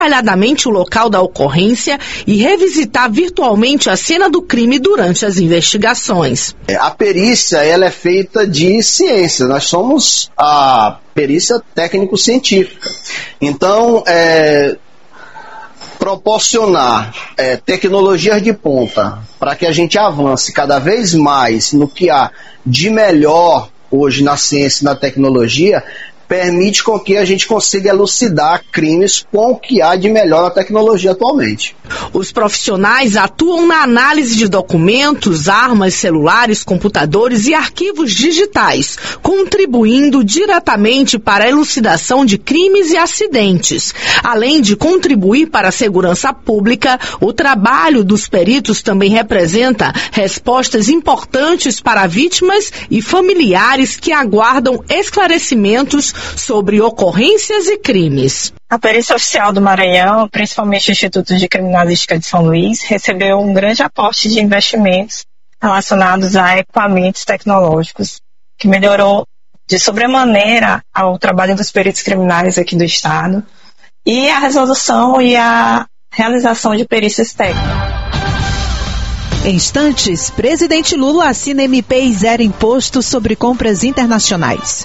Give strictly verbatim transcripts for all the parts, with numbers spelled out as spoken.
detalhadamente o local da ocorrência e revisitar virtualmente a cena do crime durante as investigações. A perícia, ela é feita de ciência. Nós somos a perícia técnico-científica. Então, é, proporcionar é, tecnologias de ponta para que a gente avance cada vez mais no que há de melhor hoje na ciência e na tecnologia, permite com que a gente consiga elucidar crimes com o que há de melhor na tecnologia atualmente. Os profissionais atuam na análise de documentos, armas, celulares, computadores e arquivos digitais, contribuindo diretamente para a elucidação de crimes e acidentes. Além de contribuir para a segurança pública, o trabalho dos peritos também representa respostas importantes para vítimas e familiares que aguardam esclarecimentos sobre ocorrências e crimes. A Perícia Oficial do Maranhão, principalmente o Instituto de Criminalística de São Luís, recebeu um grande aporte de investimentos relacionados a equipamentos tecnológicos, que melhorou de sobremaneira o trabalho dos peritos criminais aqui do Estado e a resolução e a realização de perícias técnicas. Em instantes, presidente Lula assina M P e zero imposto sobre compras internacionais.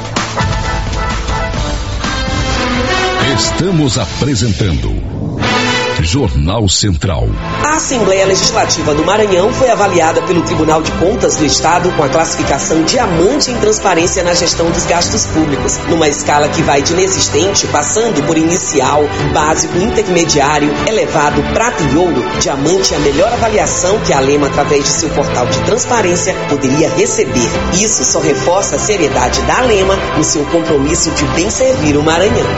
Estamos apresentando Jornal Central. A Assembleia Legislativa do Maranhão foi avaliada pelo Tribunal de Contas do Estado com a classificação diamante em transparência na gestão dos gastos públicos, numa escala que vai de inexistente, passando por inicial, básico, intermediário, elevado, prata e ouro. Diamante é a melhor avaliação que a Alema, através de seu portal de transparência, poderia receber. Isso só reforça a seriedade da Alema no seu compromisso de bem servir o Maranhão.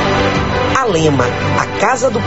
Alema, a casa do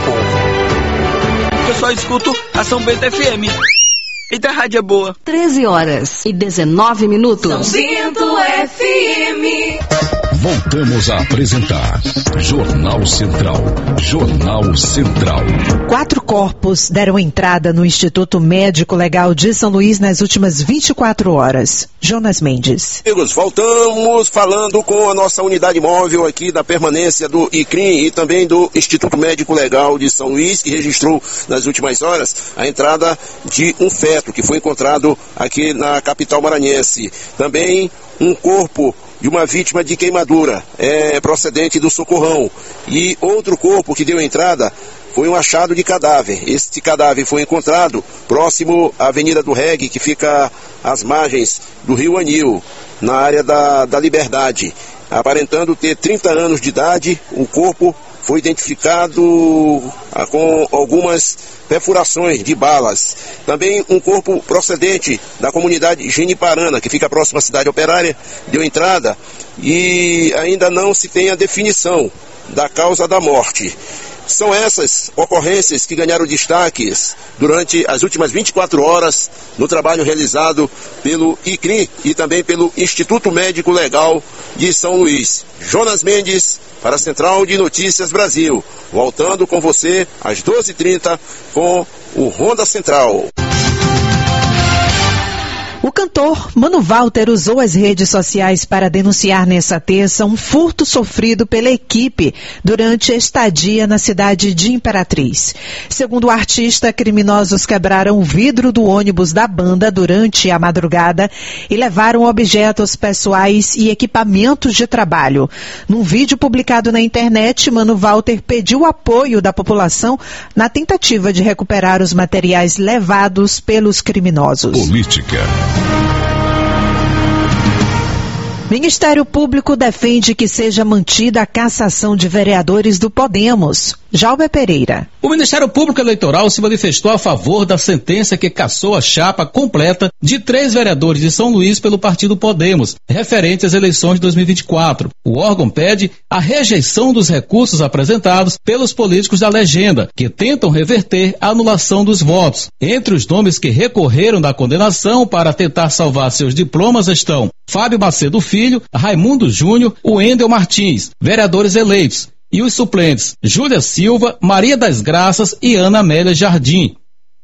povo. Eu só escuto a São Bento F M. Eita, a rádio é boa. treze horas e dezenove minutos. São Bento F M. Voltamos a apresentar Jornal Central. Jornal Central. Quatro corpos deram entrada no Instituto Médico Legal de São Luís nas últimas vinte e quatro horas. Jonas Mendes. Amigos, voltamos falando com a nossa unidade móvel aqui da permanência do I C R I M e também do Instituto Médico Legal de São Luís, que registrou nas últimas horas a entrada de um feto que foi encontrado aqui na capital maranhense. Também um corpo de uma vítima de queimadura, é, procedente do Socorrão. E outro corpo que deu entrada foi um achado de cadáver. Este cadáver foi encontrado próximo à Avenida do Reg, que fica às margens do Rio Anil, na área da, da Liberdade. Aparentando ter trinta anos de idade, o corpo foi identificado ah, com algumas perfurações de balas. Também um corpo procedente da comunidade Geniparana, que fica próximo à cidade operária, deu entrada e ainda não se tem a definição da causa da morte. São essas ocorrências que ganharam destaques durante as últimas vinte e quatro horas no trabalho realizado pelo I C R I M e também pelo Instituto Médico Legal de São Luís. Jonas Mendes, para a Central de Notícias Brasil. Voltando com você às doze e trinta com o Ronda Central. O cantor Mano Walter usou as redes sociais para denunciar nessa terça um furto sofrido pela equipe durante a estadia na cidade de Imperatriz. Segundo o artista, criminosos quebraram o vidro do ônibus da banda durante a madrugada e levaram objetos pessoais e equipamentos de trabalho. Num vídeo publicado na internet, Mano Walter pediu apoio da população na tentativa de recuperar os materiais levados pelos criminosos. Política. Ministério Público defende que seja mantida a cassação de vereadores do Podemos. Jalber Pereira. O Ministério Público Eleitoral se manifestou a favor da sentença que cassou a chapa completa de três vereadores de São Luís pelo partido Podemos, referente às eleições de dois mil e vinte e quatro. O órgão pede a rejeição dos recursos apresentados pelos políticos da legenda, que tentam reverter a anulação dos votos. Entre os nomes que recorreram da condenação para tentar salvar seus diplomas estão Fábio Macedo Filho, Raimundo Júnior, Wendel Martins, vereadores eleitos, e os suplentes Júlia Silva, Maria das Graças e Ana Amélia Jardim.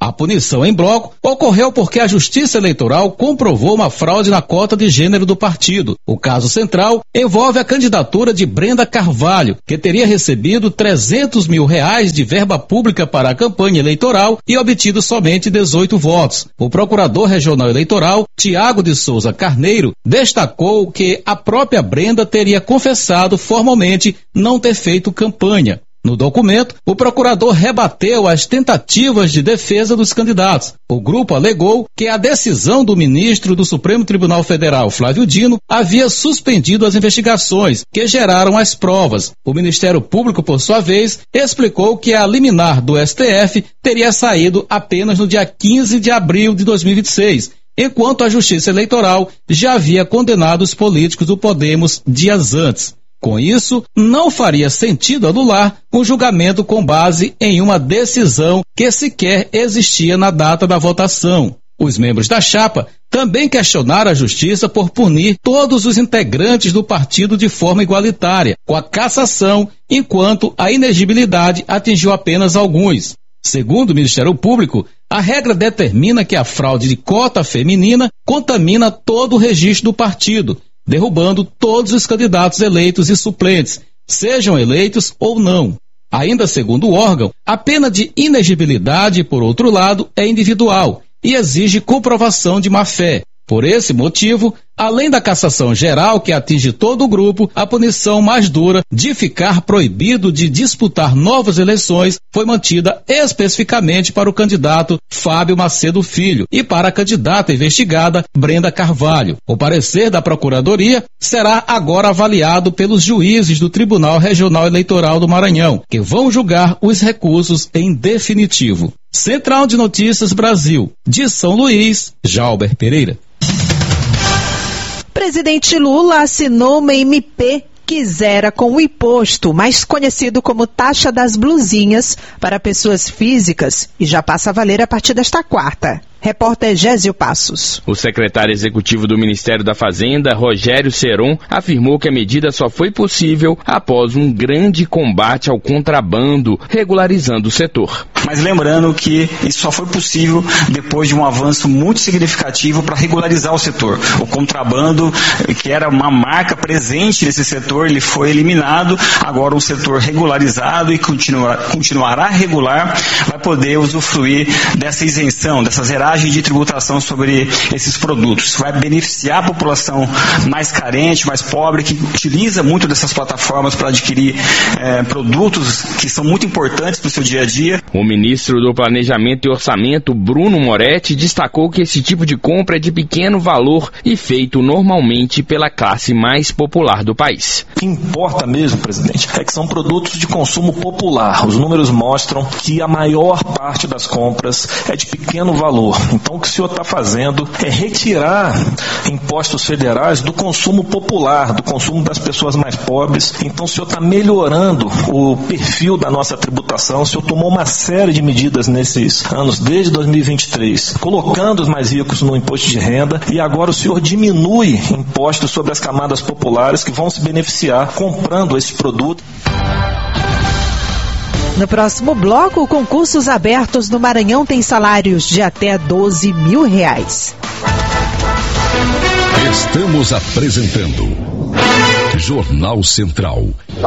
A punição em bloco ocorreu porque a Justiça Eleitoral comprovou uma fraude na cota de gênero do partido. O caso central envolve a candidatura de Brenda Carvalho, que teria recebido trezentos mil reais de verba pública para a campanha eleitoral e obtido somente dezoito votos. O procurador regional eleitoral, Tiago de Souza Carneiro, destacou que a própria Brenda teria confessado formalmente não ter feito campanha. No documento, o procurador rebateu as tentativas de defesa dos candidatos. O grupo alegou que a decisão do ministro do Supremo Tribunal Federal, Flávio Dino, havia suspendido as investigações que geraram as provas. O Ministério Público, por sua vez, explicou que a liminar do S T F teria saído apenas no dia quinze de abril de dois mil e vinte e seis, enquanto a Justiça Eleitoral já havia condenado os políticos do Podemos dias antes. Com isso, não faria sentido anular um julgamento com base em uma decisão que sequer existia na data da votação. Os membros da chapa também questionaram a Justiça por punir todos os integrantes do partido de forma igualitária, com a cassação, enquanto a inegibilidade atingiu apenas alguns. Segundo o Ministério Público, a regra determina que a fraude de cota feminina contamina todo o registro do partido, derrubando todos os candidatos eleitos e suplentes, sejam eleitos ou não. Ainda segundo o órgão, a pena de inegibilidade, por outro lado, é individual e exige comprovação de má-fé. Por esse motivo, além da cassação geral que atinge todo o grupo, a punição mais dura de ficar proibido de disputar novas eleições foi mantida especificamente para o candidato Fábio Macedo Filho e para a candidata investigada Brenda Carvalho. O parecer da Procuradoria será agora avaliado pelos juízes do Tribunal Regional Eleitoral do Maranhão, que vão julgar os recursos em definitivo. Central de Notícias Brasil, de São Luís, Jalber Pereira. Presidente Lula assinou uma M P que zera com o imposto, mais conhecido como taxa das blusinhas, para pessoas físicas e já passa a valer a partir desta quarta. Repórter Gésio Passos. O secretário executivo do Ministério da Fazenda, Rogério Seron, afirmou que a medida só foi possível após um grande combate ao contrabando, regularizando o setor. Mas lembrando que isso só foi possível depois de um avanço muito significativo para regularizar o setor. O contrabando, que era uma marca presente nesse setor, ele foi eliminado. Agora um setor regularizado e continua, continuará regular, vai poder usufruir dessa isenção, dessa zeragem de tributação sobre esses produtos. Vai beneficiar a população mais carente, mais pobre, que utiliza muito dessas plataformas para adquirir eh, produtos que são muito importantes para o seu dia a dia. O ministro do Planejamento e Orçamento, Bruno Moretti, destacou que esse tipo de compra é de pequeno valor e feito normalmente pela classe mais popular do país. O que importa mesmo, presidente, é que são produtos de consumo popular. Os números mostram que a maior parte das compras é de pequeno valor. Então o que o senhor está fazendo é retirar impostos federais do consumo popular, do consumo das pessoas mais pobres. Então o senhor está melhorando o perfil da nossa tributação. O senhor tomou uma série de medidas nesses anos, desde dois mil e vinte e três, colocando os mais ricos no imposto de renda, e agora o senhor diminui impostos sobre as camadas populares que vão se beneficiar comprando esse produto. No próximo bloco, concursos abertos no Maranhão têm salários de até doze mil reais. Estamos apresentando Jornal Central.